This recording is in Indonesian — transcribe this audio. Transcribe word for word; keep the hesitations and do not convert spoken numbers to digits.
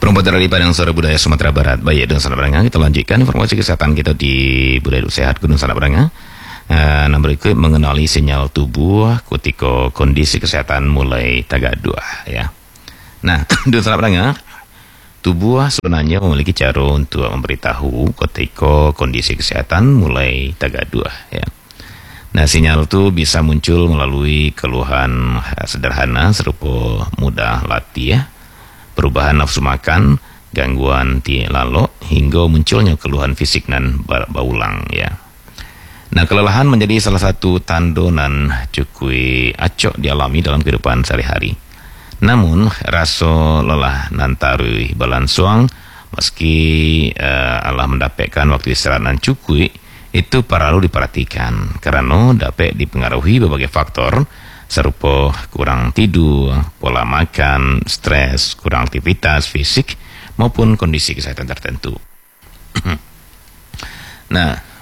Perempuan dari Padang Suara Budaya Sumatera Barat. Baik, Gunung Salabranga, kita lanjutkan informasi kesehatan kita di Budaya Hidup Sehat Gunung Salabranga. Uh, nah, berikut mengenali sinyal tubuh ketika kondisi kesehatan mulai tagaduh ya. Nah, Gunung Salabranga, tubuh sebenarnya memiliki cara untuk memberitahu ketika kondisi kesehatan mulai tagaduh ya. Nah, sinyal itu bisa muncul melalui keluhan sederhana serupa mudah letih ya, perubahan nafsu makan, gangguan ti lalok, hingga munculnya keluhan fisik dan baulang ya. Nah, kelelahan menjadi salah satu tanda nan cukup acok dialami dalam kehidupan sehari-hari. Namun, rasa lelah nan taruh balansuang meski uh, Allah mendapatkan waktu istirahat nan cukup, itu perlu diperhatikan karena dapat dipengaruhi berbagai faktor serupa kurang tidur, pola makan, stres, kurang aktivitas fisik maupun kondisi kesehatan tertentu. Nah,